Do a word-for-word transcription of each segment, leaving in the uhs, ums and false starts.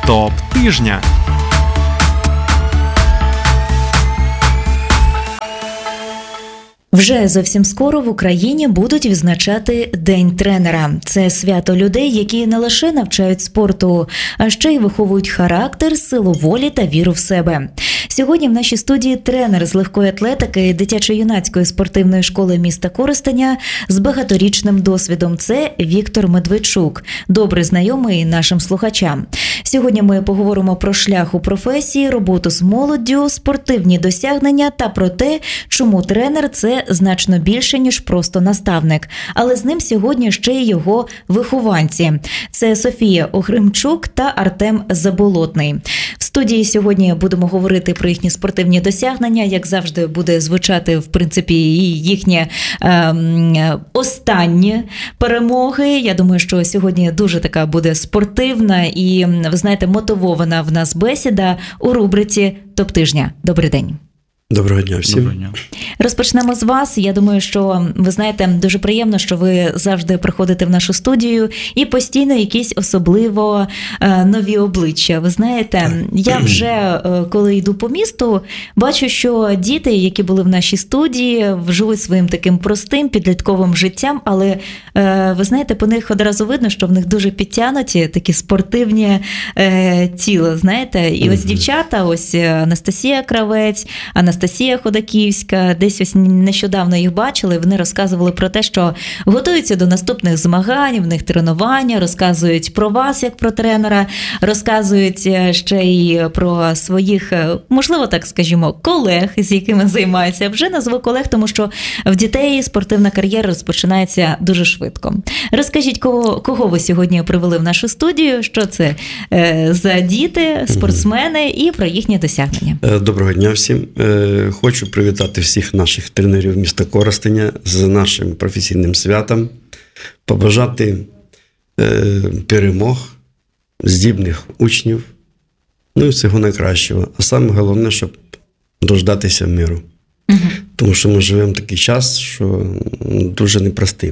Топ тижня. Вже зовсім скоро в Україні будуть відзначати День тренера. Це свято людей, які не лише навчають спорту, а ще й виховують характер, силу волі та віру в себе. Сьогодні в нашій студії тренер з легкої атлетики дитячо-юнацької спортивної школи міста Коростеня з багаторічним досвідом. Це Віктор Медведчук, добре знайомий нашим слухачам. Сьогодні ми поговоримо про шлях у професії, роботу з молоддю, спортивні досягнення та про те, чому тренер – це значно більше, ніж просто наставник. Але з ним сьогодні ще й його вихованці. Це Софія Огримчук та Артем Заболотний. В студії сьогодні будемо говорити про їхні спортивні досягнення. Як завжди, буде звучати, в принципі, і їхні е, останні перемоги. Я думаю, що сьогодні дуже така буде спортивна і, ви знаєте, мотивована в нас бесіда у рубриці «Топ тижня». Добрий день. Доброго дня всім. Доброго дня. Розпочнемо з вас. Я думаю, що, ви знаєте, дуже приємно, що ви завжди приходите в нашу студію і постійно якісь особливо е, нові обличчя. Ви знаєте, я вже, е, коли йду по місту, бачу, що діти, які були в нашій студії, живуть своїм таким простим підлітковим життям, але, е, ви знаєте, по них одразу видно, що в них дуже підтягнуті такі спортивні е, тіла, знаєте. І ось дівчата, ось Анастасія Кравець, Анастасія Анастасія Ходаківська, десь ось нещодавно їх бачили, вони розказували про те, що готуються до наступних змагань, в них тренування, розказують про вас, як про тренера, розказують ще й про своїх, можливо, так скажімо, колег, з якими займаються. Я вже назву колег, тому що в дітей спортивна кар'єра розпочинається дуже швидко. Розкажіть, кого, кого ви сьогодні привели в нашу студію, що це е, за діти, спортсмени і про їхні досягнення. Доброго дня всім. Хочу привітати всіх наших тренерів міста Коростеня з нашим професійним святом, побажати е, перемог, здібних учнів, ну і всього найкращого. А саме головне, щоб дождатися миру. Угу. Тому що ми живемо в такий час, що дуже непростий.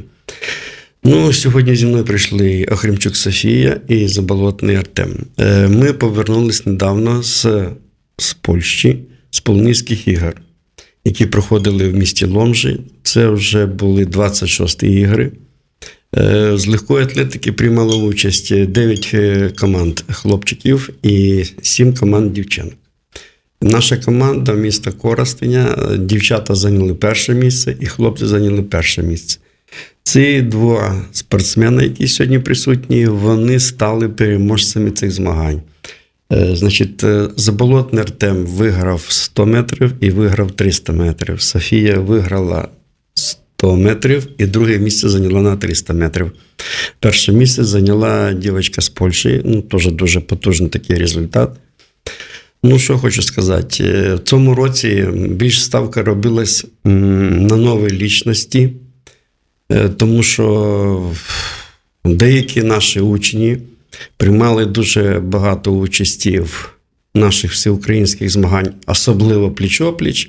Ну, сьогодні зі мною прийшли Огримчук Софія і Заболотний Артем. Е, ми повернулись недавно з, з Польщі, з Полонезьких ігор, які проходили в місті Ломжі. Це вже були двадцять шості ігри. З легкої атлетики приймало участь дев'ять команд хлопчиків і сім команд дівчат. Наша команда міста Коростеня, дівчата зайняли перше місце і хлопці зайняли перше місце. Ці два спортсмени, які сьогодні присутні, вони стали переможцями цих змагань. Значить, Заболотний Артем виграв сто метрів і виграв триста метрів. Софія виграла сто метрів і друге місце зайняла на триста метрів. Перше місце зайняла дівчинка з Польщі, ну, теж дуже потужний такий результат. Ну, що хочу сказати, в цьому році більш ставка робилась на нові лічності, тому що деякі наші учні приймали дуже багато участі в наших всеукраїнських змагань, особливо пліч-опліч.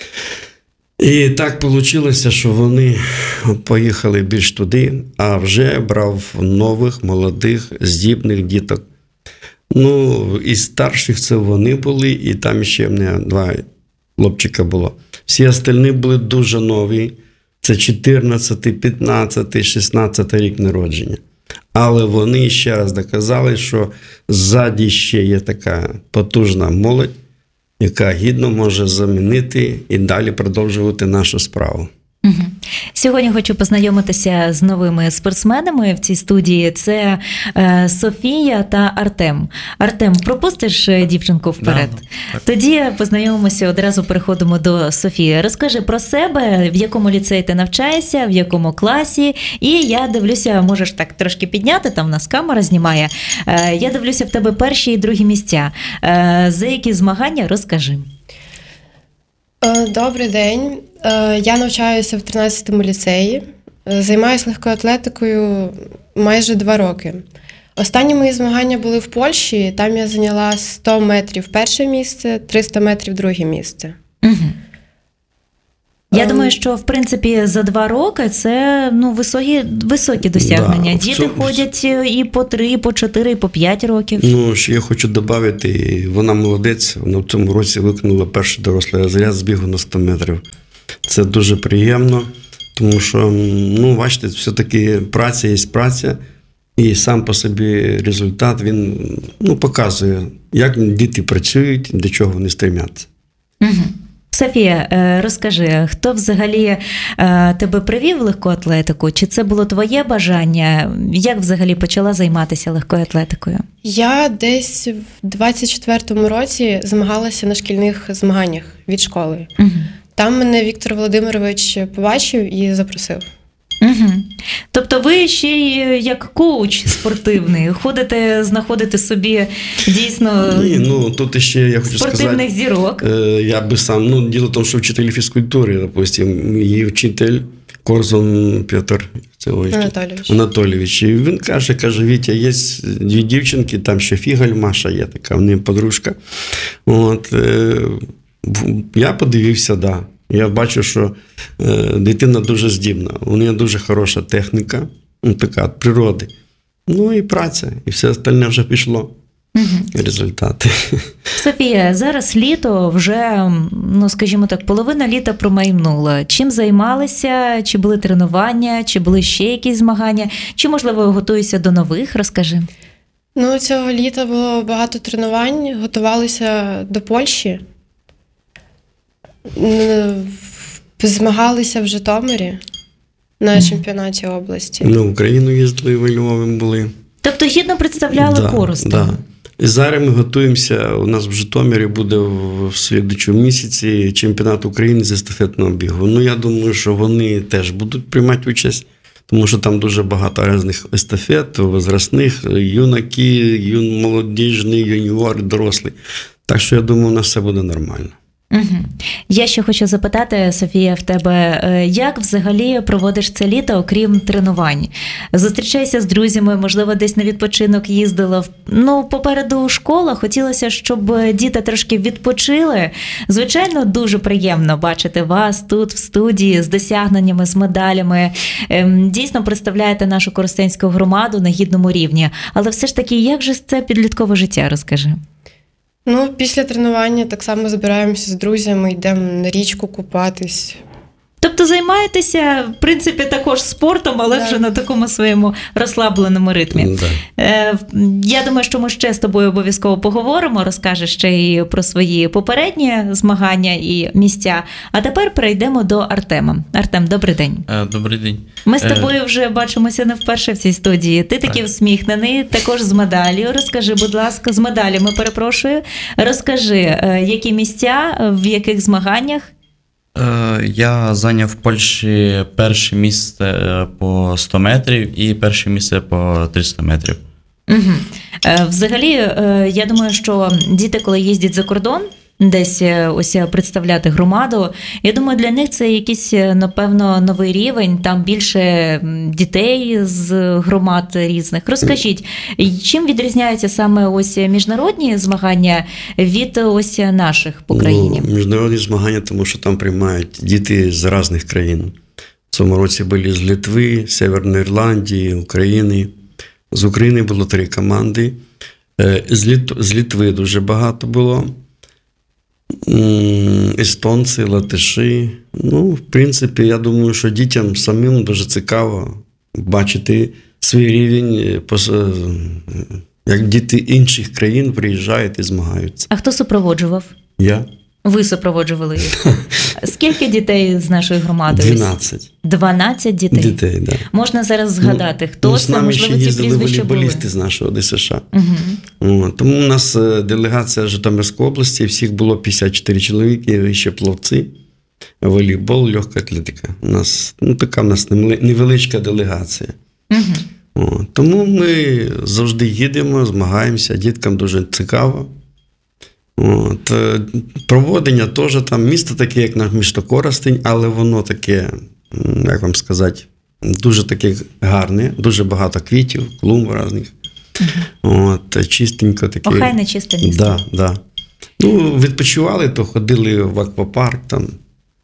І так вийшло, що вони поїхали більш туди, а вже брав нових, молодих, здібних діток. Ну, із старших це вони були, і там ще в мене два хлопчика було. Всі остальні були дуже нові. Це чотирнадцятий, п'ятнадцятий, шістнадцятий рік народження. Але вони ще раз доказали, що ззаді ще є така потужна молодь, яка гідно може замінити і далі продовжувати нашу справу. Угу. Сьогодні хочу познайомитися з новими спортсменами в цій студії. Це е, Софія та Артем. Артем, пропустиш дівчинку вперед? Да, ну, Тоді познайомимося, одразу переходимо до Софії. Розкажи про себе, в якому ліцеї ти навчаєшся, в якому класі. І я дивлюся, можеш так трошки підняти, там в нас камера знімає. Е, я дивлюся в тебе перші і другі місця. Е, за які змагання, розкажи. Добрий день. Я навчаюся в тринадцятому ліцеї. Займаюся легкою атлетикою майже два роки. Останні мої змагання були в Польщі. Там я зайняла сто метрів перше місце, триста метрів друге місце. Угу. Я думаю, що в принципі за два роки це ну високі, високі досягнення. Да, Діти цьому... ходять і по три, і по чотири, і по п'ять років. Ну, ще я хочу додати, вона молодець, вона в цьому році виконала перший дорослий розряд з бігу на сто метрів. Це дуже приємно, тому що, ну, бачите, все-таки праця є праця, і сам по собі результат, він, ну, показує, як діти працюють, до чого вони стремляться. Угу. Софія, розкажи, хто взагалі тебе привів в легку атлетику? Чи це було твоє бажання? Як взагалі почала займатися легкою атлетикою? Я десь в двадцять четвертому році змагалася на шкільних змаганнях від школи. Угу. Там мене Віктор Володимирович побачив і запросив. Угу. Тобто ви ще й як коуч спортивний, ходите, знаходите собі дійсно Ні, ну, тут ще, я хочу спортивних сказати, зірок. Я би сам, ну, діло в тому, що вчитель фізкультури, допустим, її вчитель Корзун Петр Анатолійович. Анатолійович. І він каже, каже, Вітя, є дві дівчинки, там ще Фігаль, Маша є така, в неї подружка. От, я подивився, так. Да. Я бачу, що е, дитина дуже здібна, у неї дуже хороша техніка, ну, така від природи. Ну і праця, і все остальне вже пішло. Угу. Результати. Софія, зараз літо вже, ну скажімо так, половина літа промайнула. Чим займалися? Чи були тренування? Чи були ще якісь змагання? Чи, можливо, готуєшся до нових? Розкажи. Ну, цього літа було багато тренувань, готувалися до Польщі. Змагалися в Житомирі на чемпіонаті області. Ну, в Україну їздили, в Львові були. Тобто гідно представляли да, Коростень? Да. І зараз ми готуємося, у нас в Житомирі буде в слідчому місяці чемпіонат України з естафетного бігу. Ну, я думаю, що вони теж будуть приймати участь, тому що там дуже багато різних естафет, возрастних, юнаки, юн, молодіжні, юніори, дорослі. Так що, я думаю, у нас все буде нормально. Угу. Я ще хочу запитати, Софія, в тебе, як взагалі проводиш це літо, окрім тренувань? Зустрічаєшся з друзями, можливо, десь на відпочинок їздила? Ну, попереду школа, хотілося, щоб діти трошки відпочили. Звичайно, дуже приємно бачити вас тут, в студії, з досягненнями, з медалями. Дійсно представляєте нашу коростенську громаду на гідному рівні. Але все ж таки, як же це підліткове життя, розкажи? Ну, після тренування так само збираємося з друзями, йдемо на річку купатись. Тобто займаєтеся, в принципі, також спортом, але да. вже на такому своєму розслабленому ритмі. Да. Я думаю, що ми ще з тобою обов'язково поговоримо, розкажеш ще і про свої попередні змагання і місця. А тепер перейдемо до Артема. Артем, добрий день. Добрий день. Ми з тобою вже бачимося не вперше в цій студії. Ти такий всміхнений, також з медаллю. Розкажи, будь ласка, з медалями, перепрошую. Розкажи, які місця, в яких змаганнях? Я зайняв в Польщі перше місце по сто метрів і перше місце по триста метрів. Угу. Взагалі, я думаю, що діти, коли їздять за кордон, десь ось представляти громаду, я думаю, для них це якийсь, напевно, новий рівень, там більше дітей з громад різних. Розкажіть, чим відрізняються саме ось міжнародні змагання від ось наших по країні? Ну, міжнародні змагання, тому що там приймають діти з різних країн. В цьому році були з Литви, Северної Ірландії, України. З України було три команди. З, Лит... з Литви дуже багато було. Естонці, латиші. Ну, в принципі, я думаю, що дітям самим дуже цікаво бачити свій рівень, як діти інших країн приїжджають і змагаються. А хто супроводжував? Я. Ви супроводжували їх. Скільки дітей з нашої громади? дванадцять. дванадцять дітей? Дітей, так. Да. Можна зараз згадати, ну, хто ну, це, можливо, ці прізвища були? З нами ще їздили волейболісти з нашого ДСШ. Угу. Тому у нас делегація Житомирської області, всіх було п'ятдесят чотири чоловіки, ще пловці, волейбол, легка атлетика. У нас, ну, така в нас невеличка делегація. Угу. Тому ми завжди їдемо, змагаємося, діткам дуже цікаво. От, проводення теж там, місто таке, як наше місто Коростень, але воно таке, як вам сказати, дуже таке гарне, дуже багато квітів, клумб різних. Uh-huh. От, чистенько таке. Охайне чисте місто. Да, да. Ну, відпочивали, то ходили в аквапарк, там,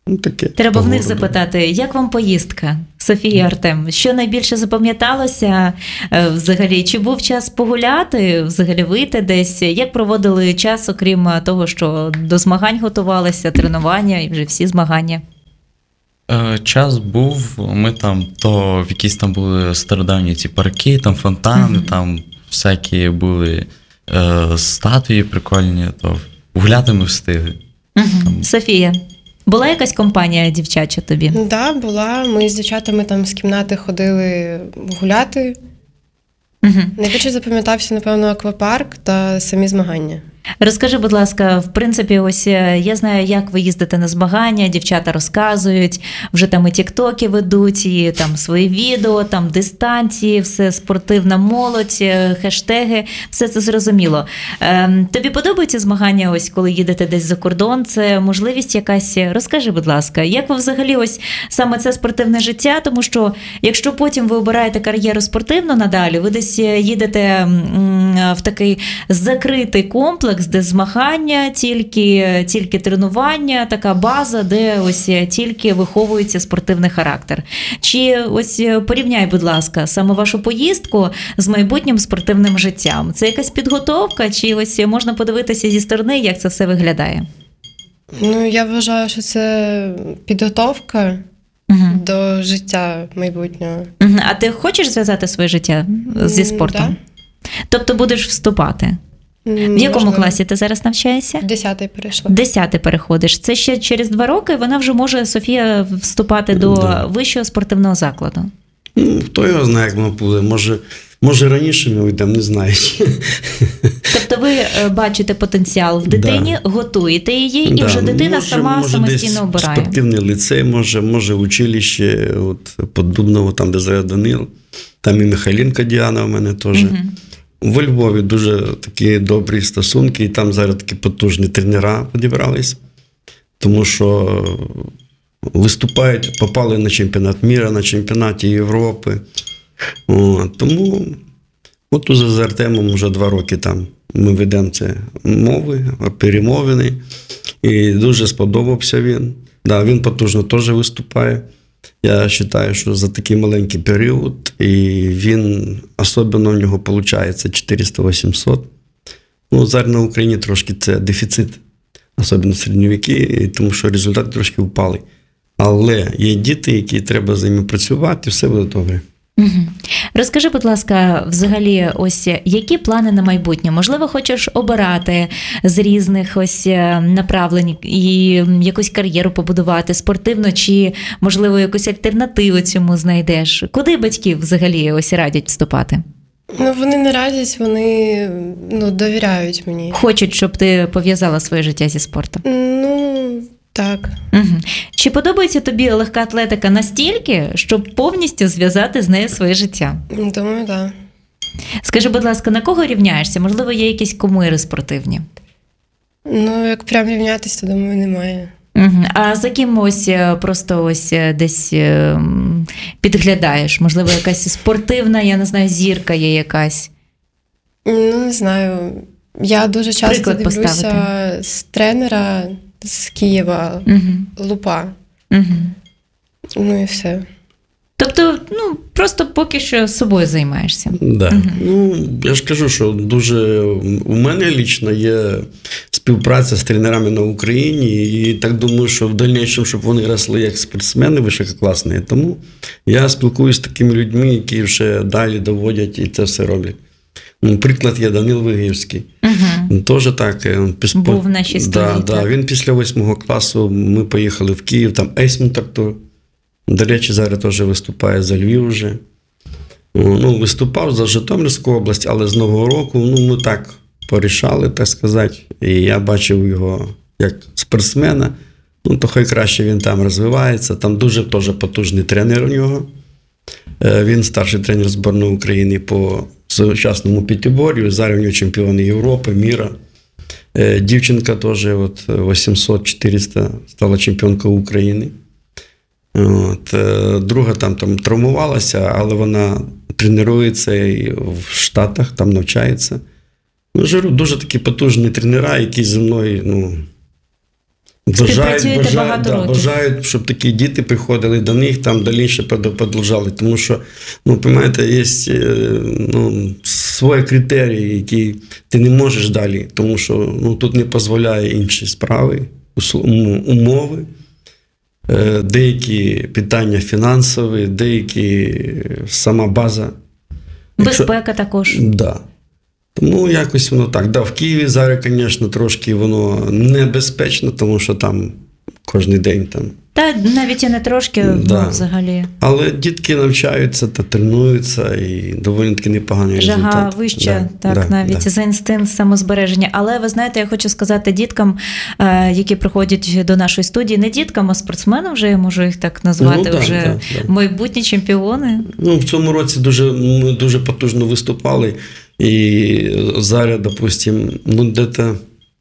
Ну, таке. Треба в них Погода. запитати, як вам поїздка, Софія і Артем? Що найбільше запам'яталося е, взагалі? Чи був час погуляти, взагалі вийти десь? Як проводили час, окрім того, що до змагань готувалися, тренування і вже всі змагання? Е, Час був, ми там то в якісь там були стародавні ці парки, там фонтани, Мгм. там всякі були е, статуї прикольні, то гуляти ми встигли. Угу. Софія, була якась компанія дівчача тобі? Так, да, була. Ми з дівчатами там з кімнати ходили гуляти. Угу. Найбільше запам'ятався, напевно, аквапарк та самі змагання. Розкажи, будь ласка, в принципі, ось е, я знаю, як ви їздите на змагання, дівчата розказують, вже там і тіктоки ведуть, і там свої відео, там дистанції, все спортивна молодь, е, хештеги, все це зрозуміло. Ем, тобі подобаються змагання, ось коли їдете десь за кордон? Це можливість якась? Розкажи, будь ласка, як ви взагалі ось саме це спортивне життя? Тому що якщо потім ви обираєте кар'єру спортивну надалі, ви десь їдете м, в такий закритий комплекс, де змагання, тільки, тільки тренування, така база, де ось тільки виховується спортивний характер. Чи ось порівняй, будь ласка, саме вашу поїздку з майбутнім спортивним життям? Це якась підготовка, чи ось можна подивитися зі сторони, як це все виглядає? Ну, я вважаю, що це підготовка Угу. до життя майбутнього. Угу. А ти хочеш зв'язати своє життя зі М, спортом? Тобто будеш вступати? В якому класі ти зараз навчаєшся? В десятий перейшла. Десятий переходиш. Це ще через два роки вона вже може, Софія, вступати до Да. вищого спортивного закладу. Ну, хто його знає, як воно буде. Може, може раніше ми йдемо, не знаю. Тобто ви е, бачите потенціал в дитині, Да. готуєте її, і Да, вже дитина може- сама може самостійно десь обирає. Спортивний ліцей, може, може училище, от Поддубного, там, де зараз Данил, там і Михайлінка Діана у мене теж. Мгм. У Львові дуже такі добрі стосунки, і там зараз такі потужні тренера підібрались, тому що виступають, попали на чемпіонат міра, на чемпіонаті Європи. О, тому от уже з Артемом вже два роки там ми ведемо це мови, перемовини, і дуже сподобався він. Да, він потужно теж виступає. Я вважаю, що за такий маленький період, і він, особливо в нього виходить чотириста-вісімсот. Ну, зараз на Україні трошки це дефіцит, особливо середньовіки, і тому що результати трошки впали. Але є діти, які треба з ними працювати, і все буде добре. Угу. Розкажи, будь ласка, взагалі, ось які плани на майбутнє? Можливо, хочеш обирати з різних ось направлень і якусь кар'єру побудувати спортивно, чи, можливо, якусь альтернативу цьому знайдеш? Куди батьки взагалі ось радять вступати? Ну, вони не радять, вони ну, довіряють мені. Хочуть, щоб ти пов'язала своє життя зі спортом? Ну, так. Угу. Чи подобається тобі легка атлетика настільки, щоб повністю зв'язати з нею своє життя? Думаю, так. Скажи, будь ласка, на кого рівняєшся? Можливо, є якісь кумири спортивні? Ну, як прям рівнятися, то думаю, немає. Угу. А за ким ось е, просто ось е, десь е, м, підглядаєш? Можливо, якась спортивна, я не знаю, зірка є якась? Ну, не знаю. Я дуже часто Приклад дивлюся поставити. з тренера з Києва, Угу. Лупа. Угу. Ну і все. Тобто, ну, просто поки що собою займаєшся. Да. Ну, я ж кажу, що дуже у мене лічно є співпраця з тренерами на Україні, і так думаю, що в дальнішому, щоб вони росли як спортсмени висококласні. Тому я спілкуюся з такими людьми, які вже далі доводять і це все роблять. Ну, приклад є Данил Вигиївський. Угу. Теж так. він піс- Був в нашій студії, Да, да. так. Він після восьмого класу, ми поїхали в Київ, там Ейсмут Артур. До речі, зараз теж виступає за Львів вже. Ну, виступав за Житомирську область, але з Нового року, ну, ми так порішали, так сказати. І я бачив його як спортсмена. Ну, то хай краще він там розвивається. Там дуже теж потужний тренер у нього. Е, Він старший тренер збірної України по сучасному п'ятибор'ю. Зараз у нього чемпіони Європи, міра. Е, Дівчинка теж от вісімсот-чотириста стала чемпіонкою України. От, е, друга там, там травмувалася, але вона тренується і в Штатах, там навчається. Ну, жиру, дуже такі потужні тренера, які зі мною, ну, Співпрацюєте багато да, років. бажають, щоб такі діти приходили до них, там далі продовжали. Тому що, ну, розумієте, є ну, свої критерії, які ти не можеш далі, тому що ну, тут не дозволяє інші справи, умови, деякі питання фінансові, деякі сама база. Безпека Якщо, також. Да. Тому якось воно так. Да, в Києві зараз, звісно, трошки воно небезпечно, тому що там кожен день там. Та навіть і не трошки, Да. ну, взагалі. Але дітки навчаються та тренуються і доволі таки непоганий результат. Жага вища, Да, так, да, навіть да. за інстинкт самозбереження. Але ви знаєте, я хочу сказати діткам, е, які приходять до нашої студії, не діткам, а спортсменам, вже я можу їх так назвати, Ну, да, вже да, да. майбутні чемпіони. Ну, в цьому році дуже, ми дуже потужно виступали. І зараз, допустим, ну, де-то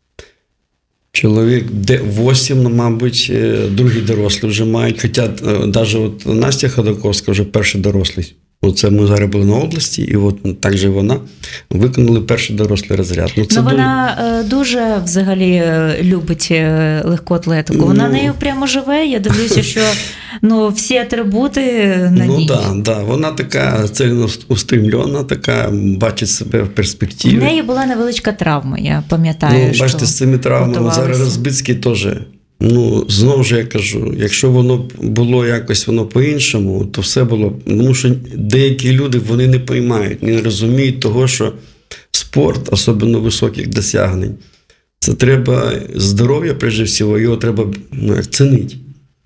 чоловік вісім, ну, мабуть, другі дорослі вже мають. Хоча навіть от Настя Ходаковська вже перший дорослий. Оце ми зараз були на області, і от також вона виконали перший дорослий розряд. Ну, це ну, вона дуже... дуже взагалі любить легку атлетику. Вона ну, нею прямо живе. Я дивлюся, що ну, всі атрибути на ну, ній. Да, да. Вона така цільноустремлена, така, бачить себе в перспективі. В неї була невеличка травма, я пам'ятаю. Ну, бачите, з цими травмами зараз Розбицький теж. Ну, знову ж я кажу, якщо воно було якось воно по-іншому, то все було. Тому що деякі люди, вони не поймають, не розуміють того, що спорт, особливо високих досягнень, це треба здоров'я, прежде всього, його треба ну, як, цінити.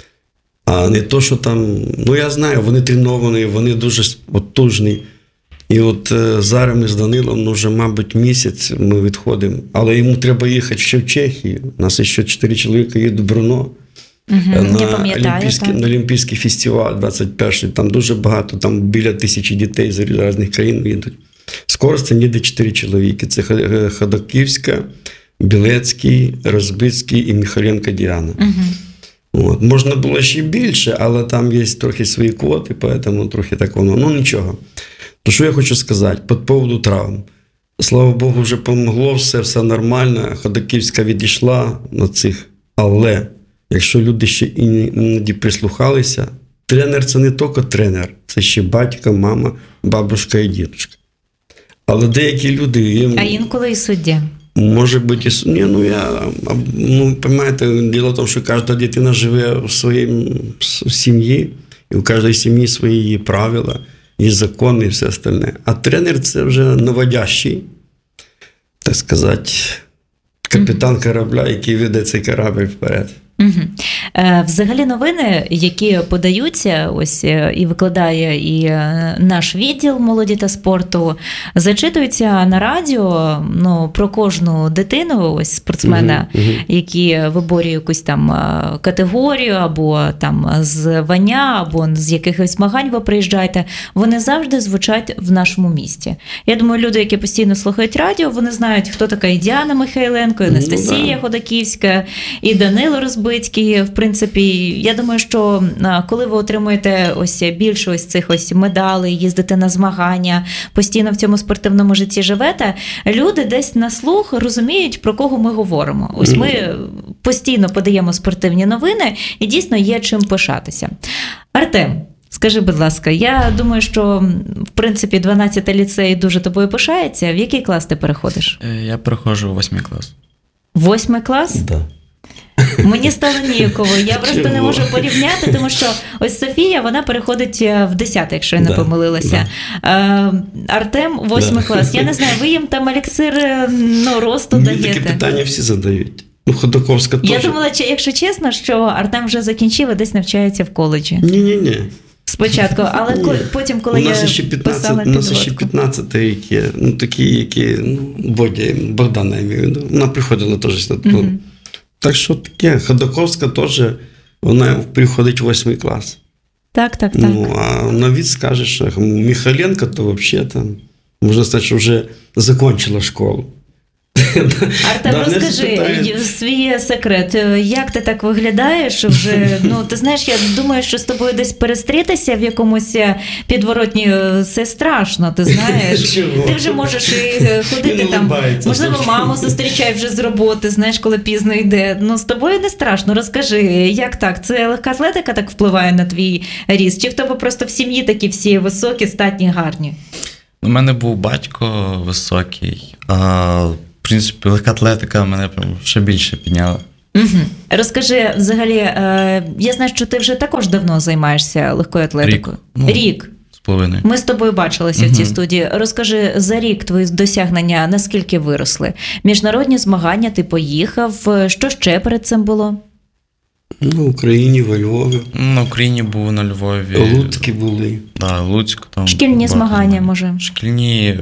А не то, що там, ну я знаю, вони треновані, вони дуже потужні. І от е, зараз ми з Данилом, ну вже, мабуть, місяць ми відходимо. Але йому треба їхати ще в Чехію. У нас ще чотири чоловіка їдуть в Бруно. Угу, на, Олімпійський, на Олімпійський фестиваль двадцять перший. Там дуже багато, там біля тисячі дітей з різних країн їдуть. З Коростеня їде чотири чоловіки. Це Ходаківська, Білецький, Розбицький і Михайленко Діана. Угу. От. Можна було ще більше, але там є трохи свої квоти, тому трохи так воно. Ну нічого. То що я хочу сказати по поводу травм. Слава Богу, вже помогло, все, все нормально. Ходаківська відійшла на цих. Але якщо люди ще іноді прислухалися, тренер – це не тільки тренер, це ще батько, мама, бабушка і дідушка. Але деякі люди... Їм, а інколи і суддя. Може бути, і ні, ну я, ну, розумієте, діло в тому, що кожна дитина живе в своїй в сім'ї, і у кожній сім'ї свої правила, є закони і все остальне. А тренер – це вже наводящий, так сказати, капітан корабля, який веде цей корабль вперед. Угу. Е, взагалі новини, які подаються, ось і викладає і наш відділ молоді та спорту, зачитуються на радіо, ну, про кожну дитину, ось спортсмена, угу, угу. які виборює якусь там категорію, або там звання, або з якихось змагань ви приїжджаєте, вони завжди звучать в нашому місті. Я думаю, люди, які постійно слухають радіо, вони знають, хто така і Діана Михайленко, і Анастасія ну, да. Ходаківська, і Данило Розбицький. В принципі, я думаю, що коли ви отримуєте ось більше ось цих ось медалей, їздите на змагання, постійно в цьому спортивному житті живете, люди десь на слух розуміють, про кого ми говоримо. Ось ми постійно подаємо спортивні новини і дійсно є чим пишатися. Артем, скажи, будь ласка, я думаю, що, в принципі, дванадцятий ліцей дуже тобою пишається. В який клас ти переходиш? Я переходжу в восьмий клас. Восьмий клас? Так. Да. Мені стало ніяково. Я просто Чого? не можу порівняти, тому що ось Софія, вона переходить в десятий, якщо я не да, помилилася. Да. Артем, восьмий да. клас. Я не знаю, ви їм там еліксир ну, росту Мені даєте? таке питання всі задають. Ну, Ходаковська теж. Я думала, якщо чесно, що Артем вже закінчив і десь навчається в коледжі. Ні-ні-ні. Спочатку, але Ні. потім, коли я писала підводку. У нас ще п'ятнадцятий рік є, ну, такі, які, ну, Бодя, Богдана, я маю в виду. Вона приходила теж. Mm-hmm. Так що таке, Ходаковська теж, вона приходить в восьмий клас. Так, так, так. Ну, а Новіць скаже, що Михайленко, то взагалі там, можна сказати, що вже закінчила школу. Артем, Да, не розкажи спитають. свій секрет. Як ти так виглядаєш вже? Ну, ти знаєш, я думаю, що з тобою десь перестрітися в якомусь підворотні це страшно, ти знаєш. Чого? Ти вже можеш і ходити Він там. улибається Можливо, завжди. маму зустрічай вже з роботи, знаєш, коли пізно йде. Ну, з тобою не страшно. Розкажи, як так? Це легка атлетика так впливає на твій ріст? Чи в тебе просто в сім'ї такі всі високі, статні, гарні? У мене був батько високий, а в принципі легка атлетика мене прям ще більше підняла. Угу. Розкажи, взагалі, е, я знаю, що ти вже також давно займаєшся легкою атлетикою. Рік. Ну, Рік. З половиною. Ми з тобою бачилися Мгм. в цій студії. Розкажи, за рік твої досягнення наскільки виросли? Міжнародні змагання ти поїхав. Що ще перед цим було? Ну, в Україні, во Львові, На Україні був на Львові. Луцькі були. Да, Луцьк. Там Шкільні багато змагання, змагань. може? Шкільні.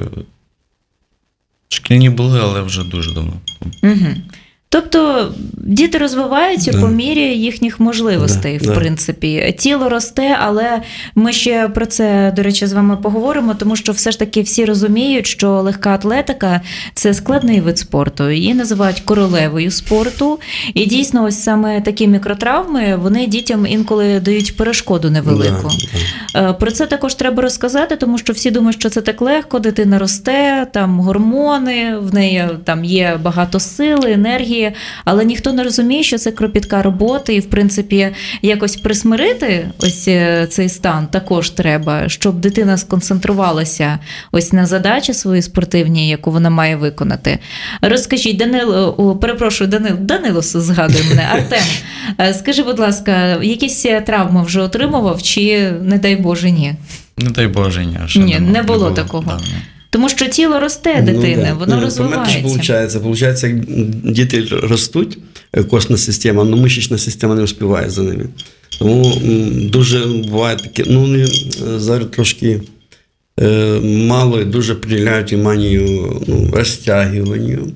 Шкільні були, але вже дуже давно. Угу. Тобто діти розвиваються Да. по мірі їхніх можливостей, Да, в да. принципі. Тіло росте, але ми ще про це, до речі, з вами поговоримо, тому що все ж таки всі розуміють, що легка атлетика – це складний вид спорту. Її називають королевою спорту. І дійсно, ось саме такі мікротравми, вони дітям інколи дають перешкоду невелику. Да, да. Е, Про це також треба розказати, тому що всі думають, що це так легко, дитина росте, там гормони, в неї там є багато сили, енергії, але ніхто не розуміє, що це кропітка робота, і, в принципі, якось присмирити ось е, цей стан також треба, щоб дитина сконцентрувалася ось на задачі свої спортивні, яку вона має виконати. Розкажіть, Данило, о, перепрошую, Данил, Данилос згадує мене, Артем, е, скажи, будь ласка, якісь травми вже отримував, чи, не дай Боже, ні? Не дай Боже, ні. Ще Ні, нема- не було такого. Да, ні. Тому що тіло росте дитини, Ну, да. воно Ну, розвивається. Пам'ятаєш, що виходить? Виходить, як діти ростуть, е, костна система, але мишечна система не успіває за ними. Тому м, дуже буває таке, ну вони е, зараз трошки е, мало і дуже приділяють вниманню, ну, розтягуванню.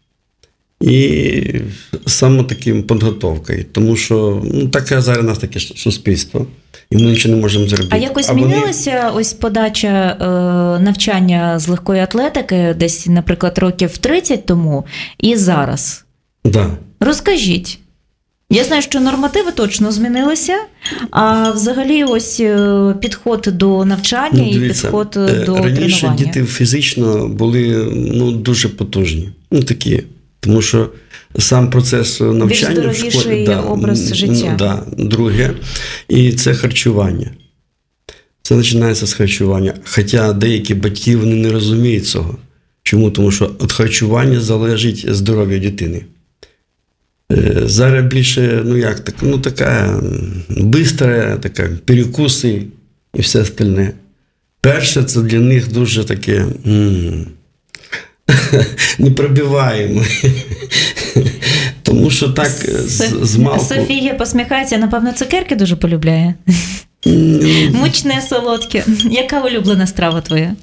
І саме таким підготовкою. Тому що ну, таке зараз у нас таке суспільство, і ми нічого не можемо зробити. А якось вони- змінилася ось подача е, навчання з легкої атлетики десь, наприклад, років тридцять тому і зараз? Да. Розкажіть. Я знаю, що нормативи точно змінилися, а взагалі ось е, підход до навчання і підход е, до раніше тренування. діти фізично були ну, дуже потужні. Ну, такі. Тому що сам процес навчання в здоровіший школі, образ м, життя. Ну, да, друге. І це харчування. Це починається з харчування. Хоча деякі батьки вони не розуміють цього. Чому? Тому що від харчування залежить здоров'я дитини. Е, Зараз більше, ну як так, ну така бистра, така перекуси і все остальне. Перше, це для них дуже таке м- непробиваємо. Тому що так з, з малку... Софія посміхається, напевно, цукерки дуже полюбляє. Мучне, солодке. Яка улюблена страва твоя?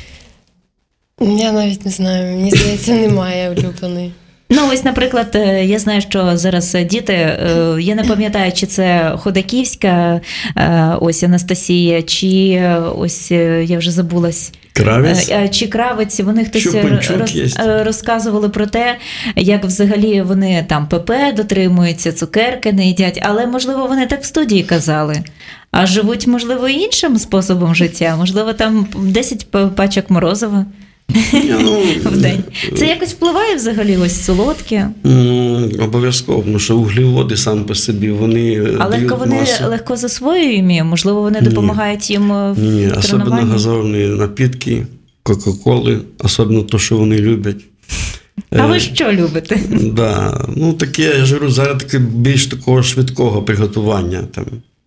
Я навіть не знаю, мені здається, немає улюбленої. Ну, ось, наприклад, е, я знаю, що зараз діти, е, я не пам'ятаю, чи це Ходаківська, е, ось Анастасія, чи е, ось е, я вже забулась. Кравець? Е, Чи кравець, вони хтось Щупанчук роз, є. е, розказували про те, як взагалі вони там ПП дотримуються, цукерки не їдять, але, можливо, вони так в студії казали. А живуть, можливо, іншим способом життя, можливо, там десять п- пачок морозива Ну, в день. Це якось впливає взагалі ось солодке? м, обов'язково, тому що углеводи сам по собі, вони А дають легко вони масу. легко засвоюємо? Можливо, вони Ні. допомагають їм в Ні, особливо тренуванні? газовані напітки, Кока-Коли, особливо те, що вони люблять. А ви Е, що любите? Да, ну таке, я ж говорю, зараз таке більш такого швидкого приготування. Там.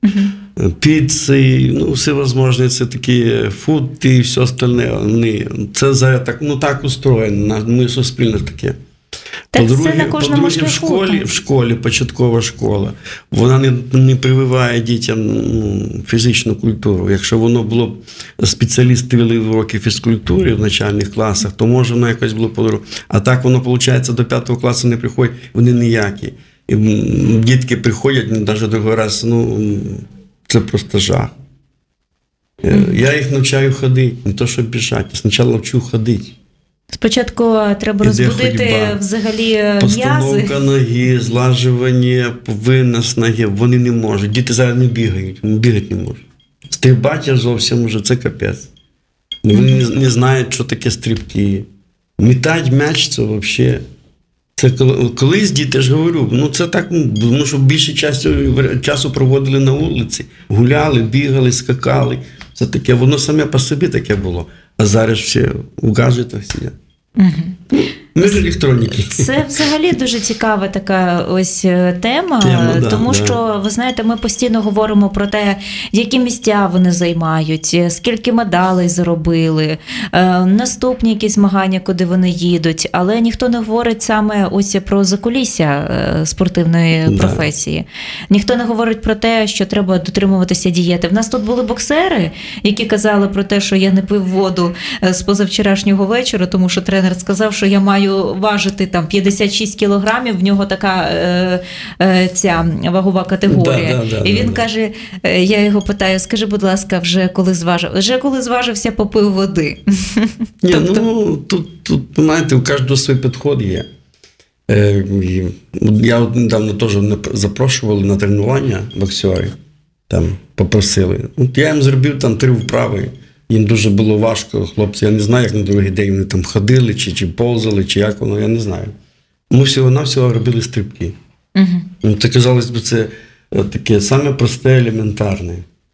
Піци, ну, всевозможні, це такі фуди і все остальне. Вони, це зараз так, ну, так устроєно, ми суспільно таке. Так це на кожному по-друге, в шляху, школі, так. в школі, початкова школа, вона не, не прививає дітям ну, фізичну культуру. Якщо воно було б, спеціалісти вели уроки фізкультури в начальних класах, то може воно якось було по-другому. А так воно, виходить, до п'ятого класу не приходять, вони ніякі. І м, дітки приходять, навіть другий раз, ну, це просто жах. Е, Я їх навчаю ходити, не то, щоб біжати. Спочатку вчу ходити. Спочатку треба Іде розбудити ходьба. взагалі м'язи. Постановка ноги, злажування, винос ноги, вони не можуть. Діти зараз не бігають, вони бігати не можуть. Стрибати зовсім уже, це капець. Вони не, не знають, що таке стрибки. Мітати м'яч це взагалі. Це коли, колись діти, ж говорю, ну це так, тому що більше часу, часу проводили на вулиці, гуляли, бігали, скакали. Це таке, воно саме по собі таке було. А зараз все у гаджетах сидять. Угу. Ми ж електроніки. Це взагалі дуже цікава така ось е, тема, Тема, да, тому да. що, ви знаєте, ми постійно говоримо про те, які місця вони займають, скільки медалей заробили, е, наступні якісь змагання, куди вони їдуть, але ніхто не говорить саме ось про закулісся е, спортивної Да. професії. Ніхто не говорить про те, що треба дотримуватися дієти. В нас тут були боксери, які казали про те, що я не пив воду е, з позавчорашнього вечора, тому що тренер сказав, що я маю важити там п'ятдесят шість кілограмів, в нього така е, е, ця вагова категорія. Да, да, да, і він да, каже, е, я його питаю, скажи, будь ласка, вже коли зважив? Вже коли зважився, попив води. Ні, Тобто- ну тут, тут, знаєте, у кожного свій підход є. Е, і я от недавно теж не запрошували на тренування боксери, там попросили. От я їм зробив там три вправи. Їм дуже було важко, хлопці. Я не знаю, як на другий день вони там ходили, чи, чи повзали, чи як воно, я не знаю. Ми всього-навсього робили стрибки. Угу. Ну, це, казалось би, це е, таке саме просте, елементарне.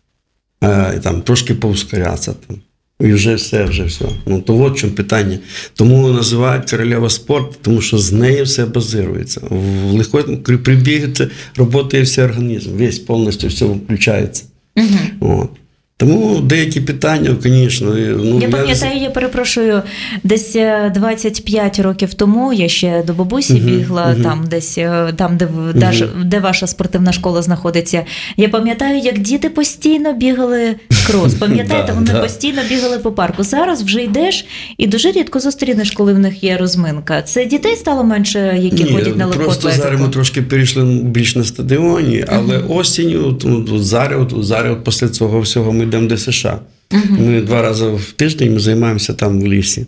А, і там трошки поускорятися. Там. І вже все, вже все. Ну, то от в чому питання. Тому називають королева спорту, тому що з неї все базирується. В легкої прибігу це працює весь організм, весь повністю все включається. Угу. От. Тому деякі питання, звісно. Ну, Я пам'ятаю, я перепрошую, десь е, двадцять п'ять років тому я ще до бабусі Мгм, бігла, мгм. там десь е, там, де, в- де, де ваша спортивна школа знаходиться. Я пам'ятаю, як діти постійно бігали крос. Пам'ятаєте, Да, вони да. постійно бігали по парку. Зараз вже йдеш і дуже рідко зустрінеш, коли в них є розминка. Це дітей стало менше, які Ні, ходять на легку просто атлетику? зараз ми трошки перейшли більш на стадіоні, але осінню, от, от, от зараз, от, зараз от після цього всього ми йдемо до США. Ми два рази в тиждень ми займаємося там в лісі.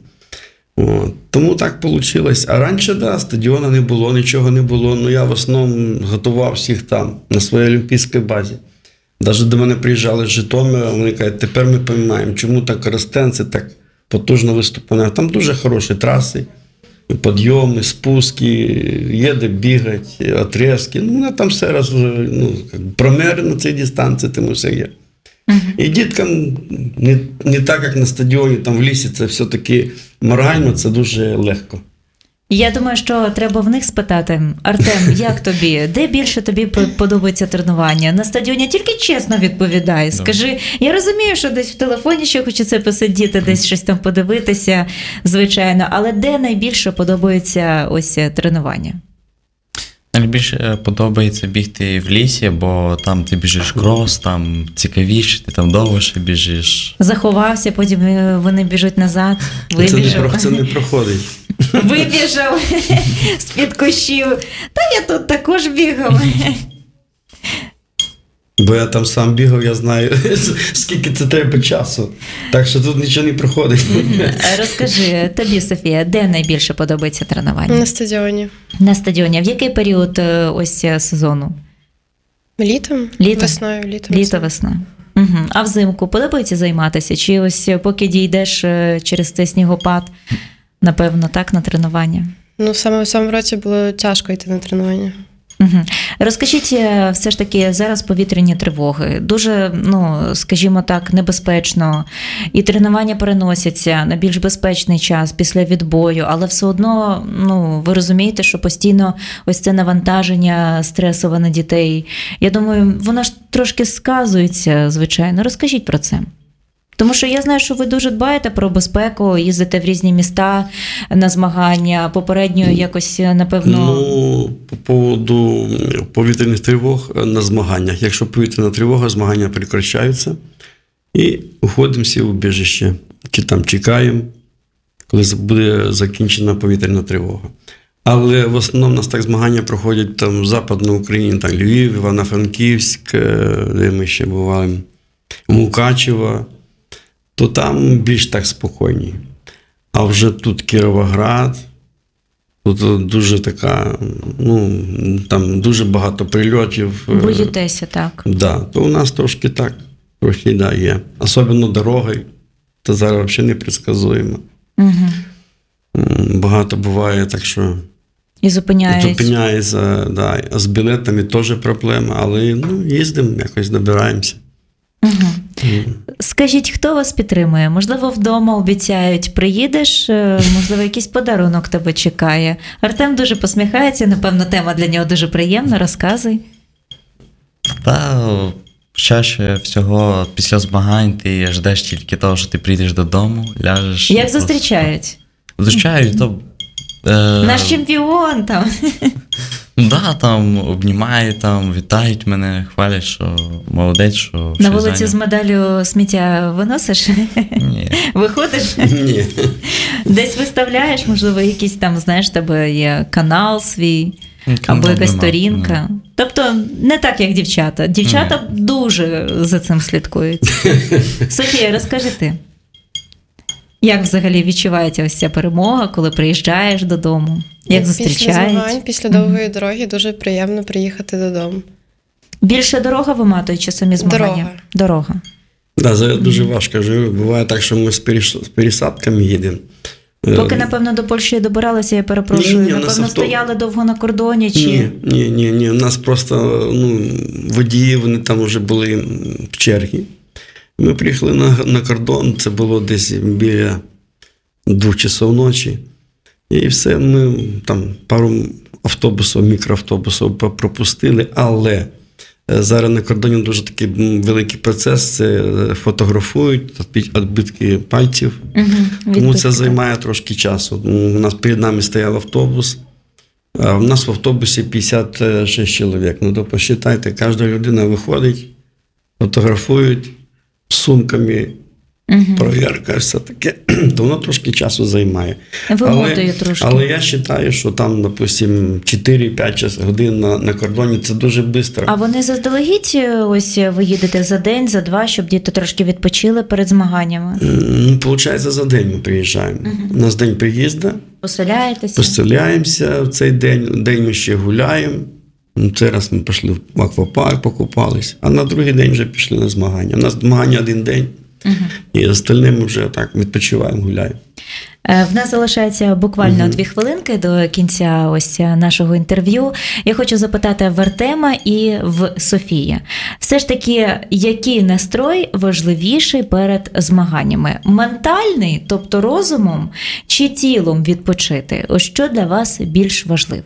От. Тому так вийшло. А раніше, да, стадіону не було, нічого не було. Ну я в основному готував всіх там, на своїй олімпійській базі. Навіть до мене приїжджали з Житомира, вони кажуть, тепер ми розуміємо, чому так Коростенці так потужно виступає. Там дуже хороші траси, підйоми, спуски, є де бігати, отрізки. Ну, вона там все раз, ну, промери на цій дистанції, тому все є. І діткам не, не так, як на стадіоні, там в лісі, це все-таки морально, це дуже легко. Я думаю, що треба в них спитати. Артем, як тобі? Де більше тобі подобається тренування? На стадіоні? Тільки чесно відповідай. Скажи, я розумію, що десь в телефоні ще хочеться посидіти, десь щось там подивитися, звичайно, але де найбільше подобається ось тренування? Найбільше подобається бігти в лісі, бо там ти біжиш крос, там цікавіше, ти там довше біжиш. Заховався, потім вони біжуть назад, Це не, вибіжав. про- це не проходить. Вибіжав з-під кущів. Та я тут також бігав. Бо я там сам бігав, я знаю, скільки це треба часу. Так що тут нічого не проходить. Розкажи, тобі, Софія, де найбільше подобається тренування? На стадіоні. На стадіоні. В який період е, ось е, сезону? Літом? Літом? Весною, літом. Літо, весна. Угу. А взимку подобається займатися? Чи ось поки дійдеш е, через цей снігопад, напевно, так, на тренування? Ну, саме в цьому році було тяжко йти на тренування. Угу. Розкажіть, е, все ж таки, зараз повітряні тривоги. Дуже, ну, скажімо так, небезпечно. І тренування переносяться на більш безпечний час після відбою, але все одно, ну, ви розумієте, що постійно ось це навантаження стресове на дітей. Я думаю, воно ж трошки сказується, звичайно. Розкажіть про це. Тому що я знаю, що ви дуже дбаєте про безпеку, їздите в різні міста на змагання, попередньо якось, напевно... Ну, по поводу повітряних тривог на змаганнях. Якщо повітряна тривога, змагання прекращаються і уходимо всі в убіжище. Чи там чекаємо, коли буде закінчена повітряна тривога. Але в основному у нас так змагання проходять там в Западній Україні, там Львів, Івано-Франківськ, де ми ще бували, Мукачево, то там більш так спокійні. А вже тут Кіровоград, тут дуже така, ну, там дуже багато прильотів. Боїтеся, так. Да, то у нас трошки так, трохи, да, є. Особливо дороги, це зараз взагалі непредсказуємо. Угу. Багато буває, так що І зупиняють. зупиняється, да. З білетами теж проблема, але ну, їздимо, якось добираємося. Угу. Mm. Скажіть, хто вас підтримує? Можливо, вдома обіцяють, приїдеш, можливо, якийсь подарунок тебе чекає. Артем дуже посміхається, напевно, тема для нього дуже приємна, розказуй. Та чаще всього після змагань ти ждеш тільки того, що ти прийдеш додому, ляжеш. Як зустрічають? Зустрічають, то... Е... Наш чемпіон там. Да, там обнімають, там вітають мене, хвалять, що молодець, що... На вулицю з медаллю сміття виносиш? Ні. Виходиш? Ні. Десь виставляєш, можливо, якийсь там, знаєш, тебе є канал свій, Канал або якась нема, сторінка. ні. Тобто не так, як дівчата. Дівчата ні. дуже за цим слідкують. Софія, розкажи ти. Як взагалі відчувається ось ця перемога, коли приїжджаєш додому? Як зустрічають? Після змагань, після довгої mm-hmm. дороги дуже приємно приїхати додому. Більше дорога виматує чи самі змагання? Дорога. Дорога. Да, це дуже важко. Буває так, що ми з пересадками їдемо. Поки, напевно, до Польщі добиралися, я перепрошую, ні, ні, напевно, авто... стояли довго на кордоні? Чи... Ні, ні, ні, ні. У нас просто ну, водії, вони там вже були в чергі. Ми приїхали на, на кордон, це було десь біля двох часов ночі. І все, ми там пару автобусів, мікроавтобусів пропустили, але зараз на кордоні дуже такий великий процес, це фотографують, відбитки пальців, угу, тому це займає трошки часу. У нас перед нами стояв автобус, а в нас в автобусі п'ятдесят шість чоловік. Ну, то посчитайте, кожна людина виходить, фотографують, з сумками, угу. Провірка, все таке, то воно трошки часу займає. Вимотує трошки. Але я вважаю, що там, допустим, чотири-п'ять годин на, на кордоні, це дуже швидко. А вони заздалегідь, ось ви їдете за день, за два, щоб діти трошки відпочили перед змаганнями? Ну, виходить, за день ми приїжджаємо. Угу. У нас день приїзду. Поселяєтеся? Поселяємося в цей день, день ми ще гуляємо. Цей раз ми пішли в аквапарк, покупались, а на другий день вже пішли на змагання. У нас змагання один день, угу. І остальне ми вже так відпочиваємо, гуляємо. В нас залишається буквально угу. дві хвилинки до кінця ось нашого інтерв'ю. Я хочу запитати в Артема і в Софії. Все ж таки, який настрой важливіший перед змаганнями? Ментальний, тобто розумом, чи тілом відпочити? Ось що для вас більш важливе?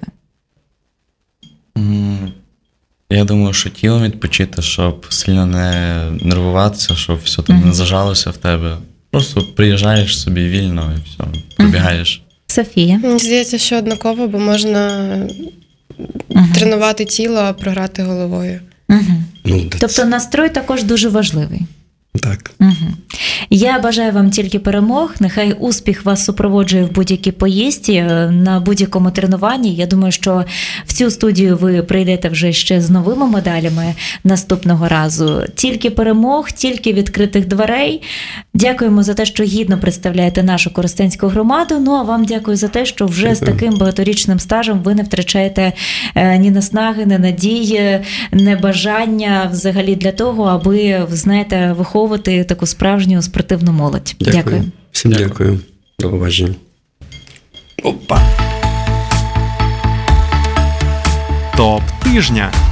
Я думаю, що тілом відпочити, щоб сильно не нервуватися, щоб все там mm-hmm. не зажалося в тебе. Просто приїжджаєш собі вільно і все, пробігаєш. Mm-hmm. Софія? Мені здається, що однаково, бо можна mm-hmm. тренувати тіло, а програти головою. Mm-hmm. Тобто настрой також дуже важливий. Так. Угу. Я бажаю вам тільки перемог. Нехай успіх вас супроводжує в будь-якій поїздці, на будь-якому тренуванні. Я думаю, що в цю студію ви прийдете вже ще з новими медалями наступного разу. Тільки перемог, тільки відкритих дверей. Дякуємо за те, що гідно представляєте нашу Коростенську громаду. Ну, а вам дякую за те, що вже дякую. З таким багаторічним стажем ви не втрачаєте ні наснаги, ні надії, ні бажання взагалі для того, аби, ви знаєте, виховувати таку справжню спортивну молодь. Дякую. Дякую. Всім дякую. дякую. До побачення. Опа. Топ тижня.